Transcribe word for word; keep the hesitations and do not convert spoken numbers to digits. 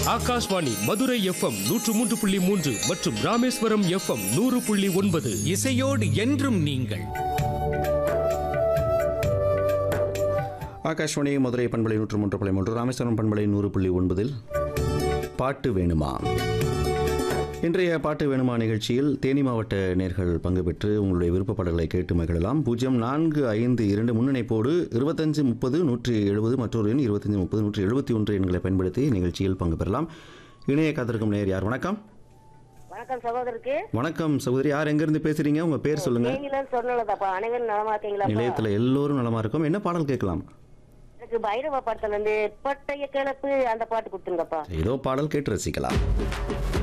Akashvani Madurai FM நூற்று மூன்று புள்ளி மூன்று மற்றும் ராமேஸ்வரம் எஃப்எம் நூறு புள்ளி ஒன்பது. இசையோடு என்றும் நீங்கள். ஆகாஷ்வாணி மதுரை பண்பலை நூற்று மூன்று புள்ளி மூன்று, ராமேஸ்வரம் பண்பலை நூறு புள்ளி ஒன்பதில் பாட்டு வேணுமா. இன்றைய பாட்டு வேணுமா நிகழ்ச்சியில் தேனி மாவட்ட நேர்கள் பங்கு பெற்று உங்களுடைய விருப்ப பாடல்களை கேட்டு மகிழலாம். பூஜ்ஜியம் நான்கு ஐந்து இரண்டு முன்னிணைப்போடு இருபத்தஞ்சு முப்பது நூற்றி எழுபது மற்றொரு எண் இருபத்தஞ்சு முப்பது நூற்றி எழுபத்தி ஒன்று எண்களை பயன்படுத்தி நிகழ்ச்சியில் பங்கு பெறலாம். இணைய காத்திருக்கும் நேயர் யார்? வணக்கம். வணக்கம் சகோதரருக்கு. வணக்கம் சகோதரி, யார் எங்கிருந்து பேசுறீங்க? உங்க பேர் சொல்லுங்க. அனைவரும் நலமா இருக்கீங்களா? நிலையத்தில் எல்லோரும் நலமா இருக்கும். என்ன பாடல் கேட்கலாம்? எனக்கு பைரவ பாடத்துல இருந்து பட்டைய கிளப்பு அந்த பாட்டு கொடுத்துருங்கப்பா. ஏதோ பாடல் கேட்டு ரசிக்கலாம்.